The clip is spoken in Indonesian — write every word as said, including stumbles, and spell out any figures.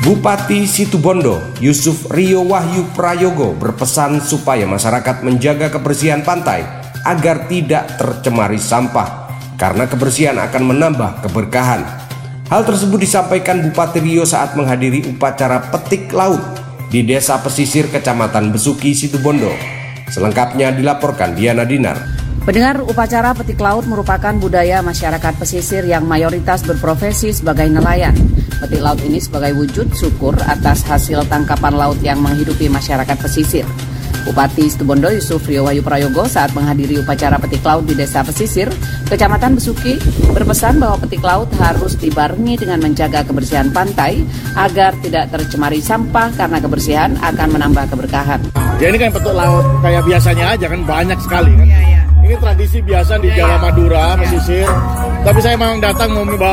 Bupati Situbondo, Yusuf Rio Wahyu Prayogo berpesan supaya masyarakat menjaga kebersihan pantai agar tidak tercemari sampah, karena kebersihan akan menambah keberkahan. Hal tersebut disampaikan Bupati Rio saat menghadiri upacara petik laut di Desa Pesisir, Kecamatan Besuki, Situbondo. Selengkapnya dilaporkan Diana Dinar. Pendengar, upacara petik laut merupakan budaya masyarakat pesisir yang mayoritas berprofesi sebagai nelayan. Petik laut ini sebagai wujud syukur atas hasil tangkapan laut yang menghidupi masyarakat pesisir. Bupati Situbondo Yusuf Rio Wahyu Prayogo saat menghadiri upacara petik laut di Desa Pesisir, Kecamatan Besuki, berpesan bahwa petik laut harus dibarengi dengan menjaga kebersihan pantai agar tidak tercemari sampah, karena kebersihan akan menambah keberkahan. Ya ini kan petik laut kayak biasanya aja kan, banyak sekali kan. Ya, ya. Ini tradisi biasa di Jawa Madura, pesisir. Tapi saya memang datang mau